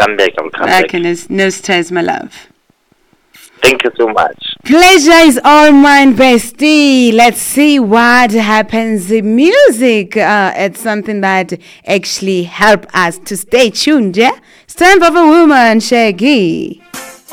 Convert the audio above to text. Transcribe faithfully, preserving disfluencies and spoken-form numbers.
come back. I'll come Okay, back. no, no stress, my love. Thank you so much. Pleasure is all mine, bestie. Let's see what happens. The music, uh, it's something that actually help us to stay tuned, yeah? Stand for a woman, Shaggy.